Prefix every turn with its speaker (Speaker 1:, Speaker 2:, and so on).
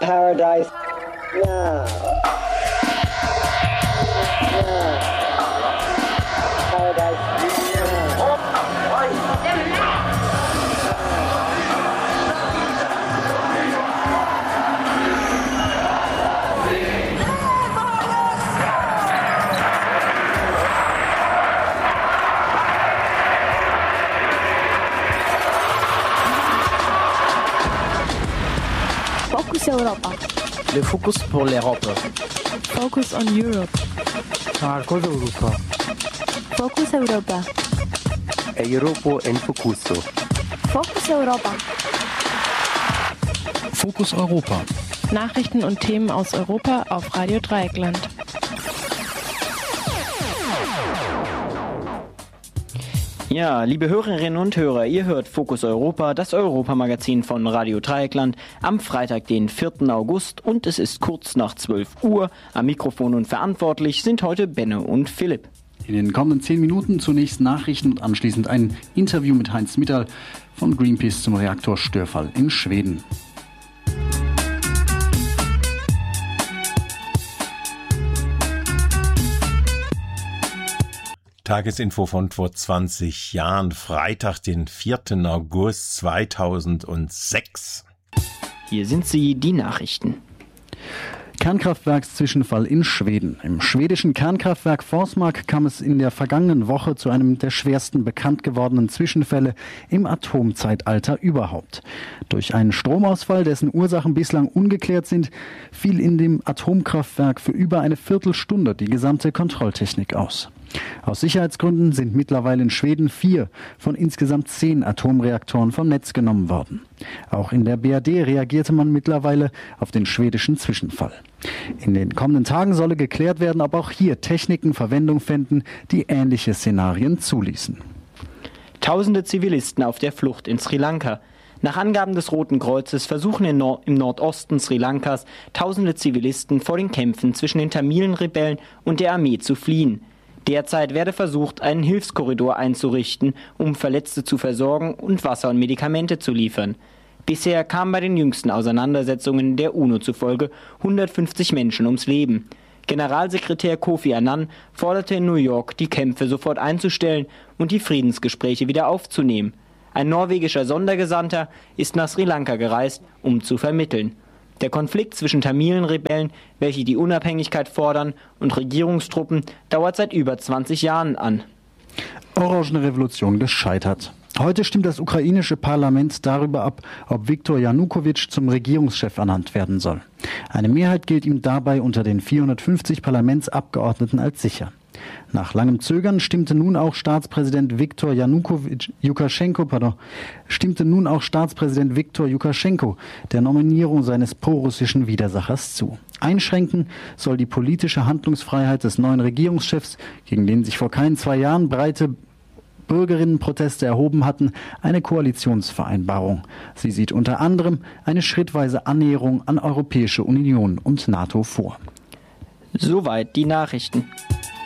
Speaker 1: Paradise now. Paradise now.
Speaker 2: Focus Europa.
Speaker 3: Le Focus pour l'Europe.
Speaker 2: Focus on Europe.
Speaker 4: Focus Europa.
Speaker 2: Focus Europa.
Speaker 4: Europa en Focuso.
Speaker 2: Focus Europa.
Speaker 5: Fokus Europa.
Speaker 6: Nachrichten und Themen aus Europa auf Radio Dreieckland.
Speaker 3: Ja, liebe Hörerinnen und Hörer, ihr hört Fokus Europa, das Europamagazin von Radio Dreieckland am Freitag, den 4. August und es ist kurz nach 12 Uhr. Am Mikrofon und verantwortlich sind heute Benno und Philipp.
Speaker 5: In den kommenden 10 Minuten zunächst Nachrichten und anschließend ein Interview mit Heinz Mittal von Greenpeace zum Reaktorstörfall in Schweden.
Speaker 7: Tagesinfo von vor 20 Jahren, Freitag, den 4. August 2006.
Speaker 3: Hier sind sie, die Nachrichten.
Speaker 5: Kernkraftwerkszwischenfall in Schweden. Im schwedischen Kernkraftwerk Forsmark kam es in der vergangenen Woche zu einem der schwersten bekannt gewordenen Zwischenfälle im Atomzeitalter überhaupt. Durch einen Stromausfall, dessen Ursachen bislang ungeklärt sind, fiel in dem Atomkraftwerk für über eine Viertelstunde die gesamte Kontrolltechnik aus. Aus Sicherheitsgründen sind mittlerweile in Schweden 4 von insgesamt 10 Atomreaktoren vom Netz genommen worden. Auch in der BRD reagierte man mittlerweile auf den schwedischen Zwischenfall. In den kommenden Tagen solle geklärt werden, ob auch hier Techniken Verwendung fänden, die ähnliche Szenarien zuließen.
Speaker 3: Tausende Zivilisten auf der Flucht in Sri Lanka. Nach Angaben des Roten Kreuzes versuchen im Nordosten Sri Lankas tausende Zivilisten vor den Kämpfen zwischen den Tamilen-Rebellen und der Armee zu fliehen. Derzeit werde versucht, einen Hilfskorridor einzurichten, um Verletzte zu versorgen und Wasser und Medikamente zu liefern. Bisher kamen bei den jüngsten Auseinandersetzungen der UNO zufolge 150 Menschen ums Leben. Generalsekretär Kofi Annan forderte in New York, die Kämpfe sofort einzustellen und die Friedensgespräche wieder aufzunehmen. Ein norwegischer Sondergesandter ist nach Sri Lanka gereist, um zu vermitteln. Der Konflikt zwischen Tamilen-Rebellen, welche die Unabhängigkeit fordern, und Regierungstruppen dauert seit über 20 Jahren an.
Speaker 5: Orangene Revolution gescheitert. Heute stimmt das ukrainische Parlament darüber ab, ob Viktor Janukowitsch zum Regierungschef ernannt werden soll. Eine Mehrheit gilt ihm dabei unter den 450 Parlamentsabgeordneten als sicher. Nach langem Zögern stimmte nun auch Staatspräsident Viktor Jukaschenko der Nominierung seines prorussischen Widersachers zu. Einschränken soll die politische Handlungsfreiheit des neuen Regierungschefs, gegen den sich vor keinen 2 Jahren breite Bürgerinnenproteste erhoben hatten, eine Koalitionsvereinbarung. Sie sieht unter anderem eine schrittweise Annäherung an Europäische Union und NATO vor.
Speaker 3: Soweit die Nachrichten.